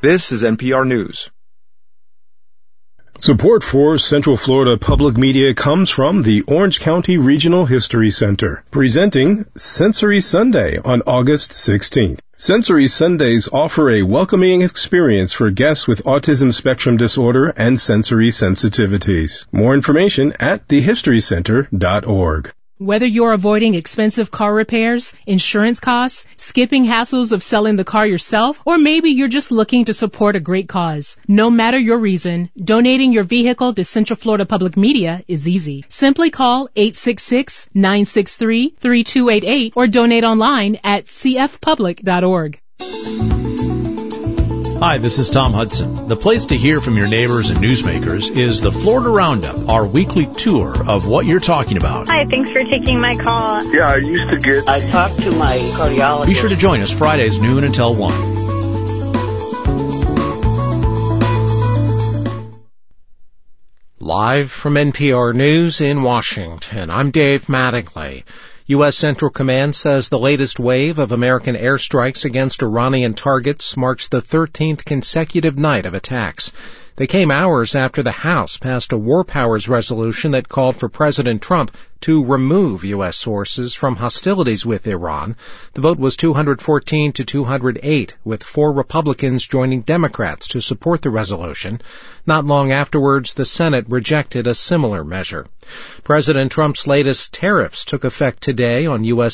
This is NPR News. Support for Central Florida Public Media comes from the Orange County Regional History Center, presenting Sensory Sunday on August 16th. Sensory Sundays offer a welcoming experience for guests with autism spectrum disorder and sensory sensitivities. More information at thehistorycenter.org. Whether you're avoiding expensive car repairs, insurance costs, skipping hassles of selling the car yourself, or maybe you're just looking to support a great cause. No matter your reason, donating your vehicle to Central Florida Public Media is easy. Simply call 866-963-3288 or donate online at cfpublic.org. Hi, this is Tom Hudson. The place to hear from your neighbors and newsmakers is the Florida Roundup, our weekly tour of what you're talking about. Hi, thanks for taking my call. Yeah, I talked to my cardiologist. Be sure to join us Fridays noon until 1. Live from NPR News in Washington, I'm Dave Mattingly. U.S. Central Command says the latest wave of American airstrikes against Iranian targets marks the 13th consecutive night of attacks. They came hours after the House passed a war powers resolution that called for President Trump to remove U.S. forces from hostilities with Iran. The vote was 214 to 208, with 4 Republicans joining Democrats to support the resolution. Not long afterwards, the Senate rejected a similar measure. President Trump's latest tariffs took effect today on U.S.